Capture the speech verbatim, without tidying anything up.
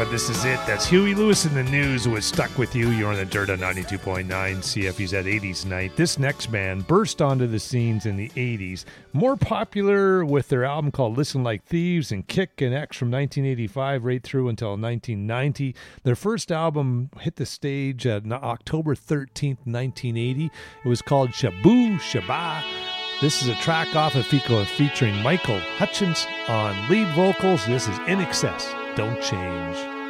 but this is it. That's Huey Lewis in the News was Stuck With You. You're on the Dirt on ninety-two point nine C F U's at eighties Night. This next band burst onto the scenes in the eighties. More popular with their album called Listen Like Thieves and Kick and X from nineteen eighty-five right through until nineteen ninety. Their first album hit the stage on October thirteenth, nineteen eighty. It was called Shaboo Shabba. This is a track off of Fico featuring Michael Hutchence on lead vocals. This is In Excess, Don't Change.